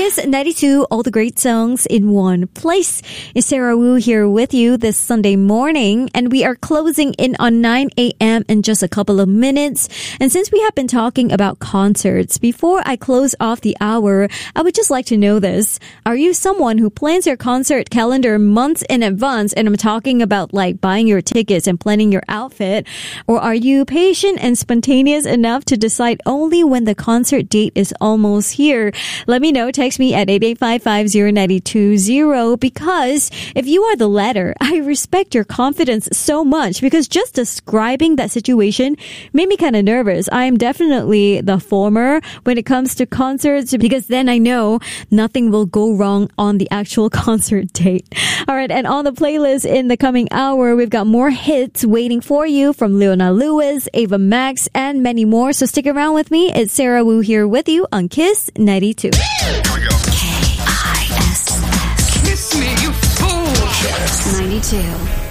Kiss 92, all the great songs in one place. It's Sarah Wu here with you this Sunday morning, and we are closing in on 9 a.m. in just a couple of minutes. And since we have been talking about concerts, before I close off the hour, I would just like to know this. Are you someone who plans your concert calendar months in advance? And I'm talking about like buying your tickets and planning your outfit. Or are you patient and spontaneous enough to decide only when the concert date is almost here? Let me know. Text me at 885509220, because if you are the latter, I respect your confidence so much, because just describing that situation made me kind of nervous. I am definitely the former when it comes to concerts, because then I know nothing will go wrong on the actual concert date. All right, and on the playlist in the coming hour, we've got more hits waiting for you from Leona Lewis, Ava Max, and many more. So stick around with me. It's Sarah Wu here with you on Kiss 92. Here we go. Kiss. Kiss me, you fool. Kiss 92.